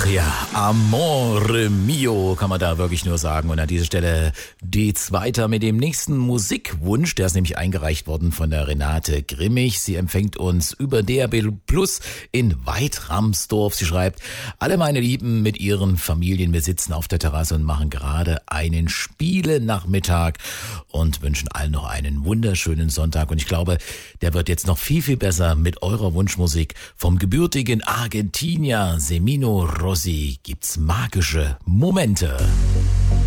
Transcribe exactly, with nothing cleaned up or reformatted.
ja, Amore mio, kann man da wirklich nur sagen. Und an dieser Stelle geht's weiter mit dem nächsten Musikwunsch. Der ist nämlich eingereicht worden von der Renate Grimmig. Sie empfängt uns über D R B Plus in Weitramsdorf. Sie schreibt: Alle meine Lieben mit ihren Familien, wir sitzen auf der Terrasse und machen gerade einen Spielenachmittag und wünschen allen noch einen wunderschönen Sonntag. Und ich glaube, der wird jetzt noch viel, viel besser mit eurer Wunschmusik. Vom gebürtigen Argentinier Semino Rossi gibt's magische Momente.